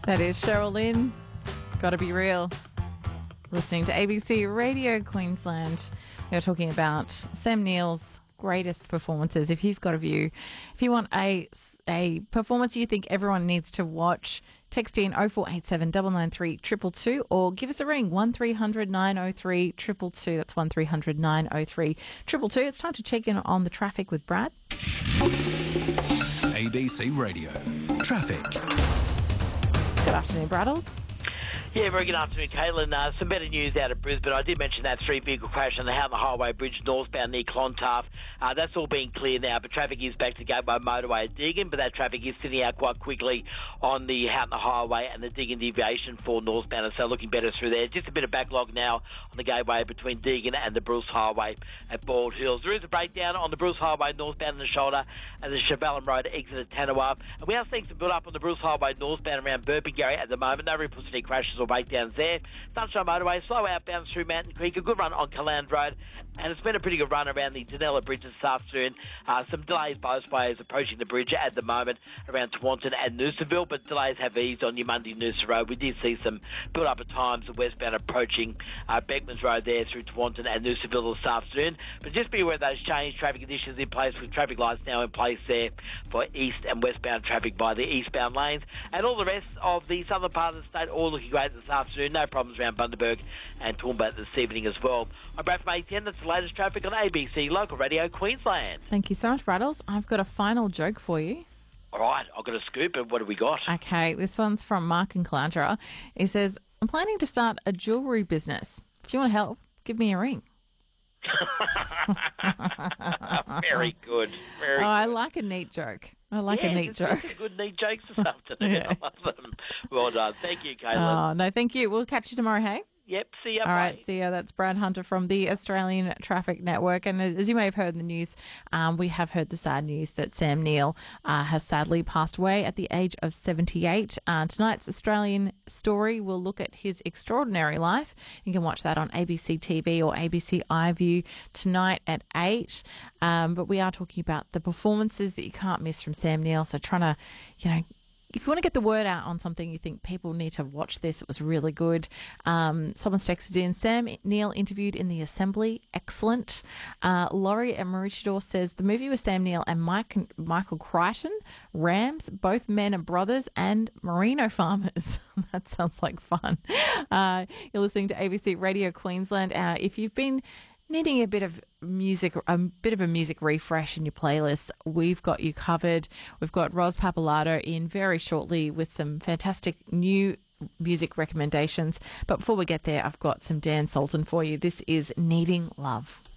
That is Cheryl Lynn. Gotta be real. Listening to ABC Radio Queensland. We're talking about Sam Neill's greatest performances. If you've got a view, if you want a performance you think everyone needs to watch, text in 0487 993 222 or give us a ring 1300 903 222. That's 1300 903 222. It's time to check in on the traffic with Brad. ABC Radio Traffic. Good afternoon, Braddles. Yeah, very good afternoon, Caitlin. Some better news out of Brisbane. I did mention that three-vehicle crash on the Houghton Highway Bridge northbound near Clontarf. That's all being cleared now, but traffic is back to Gateway Motorway at Deagon, but that traffic is thinning out quite quickly on the Houghton Highway and the Deagon deviation for northbound, so looking better through there. Just a bit of backlog now on the gateway between Deagon and the Bruce Highway at Bald Hills. There is a breakdown on the Bruce Highway northbound in the shoulder and the Chevelin Road exit at Tanawa. And we are seeing some build-up on the Bruce Highway northbound around Burpengary at the moment. No reports of any crashes or breakdowns there. Sunshine Motorway, slow outbound through Mountain Creek, a good run on Caland Road, and it's been a pretty good run around the Danella Bridge this afternoon. Some delays both ways approaching the bridge at the moment around Tawantin and Noosaville, but delays have eased on your Monday Noosa Road. We did see some build-up at times of westbound approaching Beckmans Road there through Tawantin and Noosaville this afternoon. But just be aware of those changed traffic conditions in place with traffic lights now in place there for east and westbound traffic by the eastbound lanes. And all the rest of the southern part of the state all looking great this afternoon. No problems around Bundaberg and Toowoomba this evening as well. I'm Brad from A10. That's the latest traffic on ABC Local Radio Queensland. Thank you so much, Braddles. I've got a final joke for you. All right, I've got a scoop, and what have we got? Okay, this one's from Mark and Calandra. He says, I'm planning to start a jewellery business. If you want to help, give me a ring. Very good. Very good. I like a neat joke. I like a neat joke. Good neat jokes this afternoon. Yeah. I love them. Well done. Thank you, Caitlin. Oh, no, thank you. We'll catch you tomorrow, hey? Yep, see ya. All right, see ya. That's Brad Hunter from the Australian Traffic Network. And as you may have heard in the news, we have heard the sad news that Sam Neill has sadly passed away at the age of 78. Tonight's Australian Story will look at his extraordinary life. You can watch that on ABC TV or ABC iView tonight at 8. But we are talking about the performances that you can't miss from Sam Neill. So trying to, if you want to get the word out on something, you think people need to watch this. It was really good. Someone's texted in, Sam Neill interviewed in the Assembly. Excellent. Laurie at Maroochydore says, the movie with Sam Neill and Michael Crichton, Rams, both men and brothers, and merino farmers. That sounds like fun. You're listening to ABC Radio Queensland. If you've been needing a bit of a music refresh in your playlist, we've got you covered. We've got Ros Pappalardo in very shortly with some fantastic new music recommendations. But before we get there, I've got some Dan Sultan for you. This is Needing Love.